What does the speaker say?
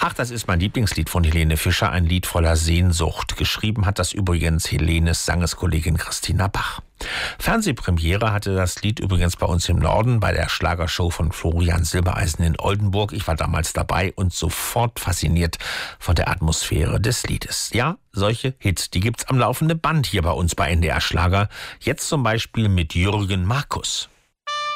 Ach, das ist mein Lieblingslied von Helene Fischer, ein Lied voller Sehnsucht. Geschrieben hat das übrigens Helenes Sangeskollegin Christina Bach. Fernsehpremiere hatte das Lied übrigens bei uns im Norden bei der Schlagershow von Florian Silbereisen in Oldenburg. Ich war damals dabei und sofort fasziniert von der Atmosphäre des Liedes. Ja, solche Hits, die gibt's am laufenden Band hier bei uns bei NDR Schlager. Jetzt zum Beispiel mit Jürgen Markus.